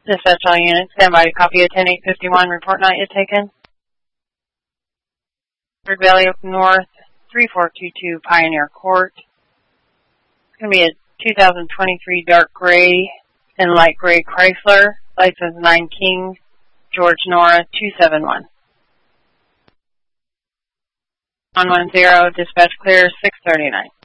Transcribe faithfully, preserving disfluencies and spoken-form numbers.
Dispatch all units, stand by to copy a ten eight fifty-one, report not yet taken. Third Valley up north, three four two two Pioneer Court. It's going to be a two thousand twenty-three dark gray and light gray Chrysler, license nine King, George Nora two seven one. one one zero, dispatch clear six thirty-nine.